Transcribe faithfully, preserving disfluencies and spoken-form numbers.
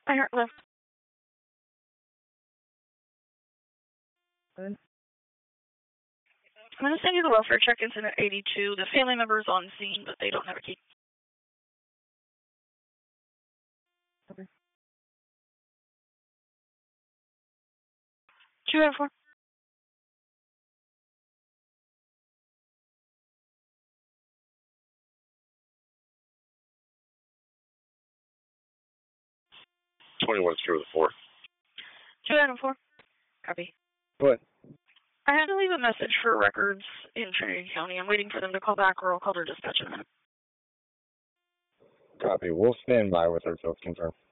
I heard left. Good. I'm going to send you the welfare check incident eighty-two. The family member's on scene, but they don't have a key. Okay. Two out of four. twenty-one through the four. Two out of four. Copy. What? I had to leave a message for records in Trinity County. I'm waiting for them to call back, or I'll call their dispatch in a minute. Copy. We'll stand by with her till it's confirmed.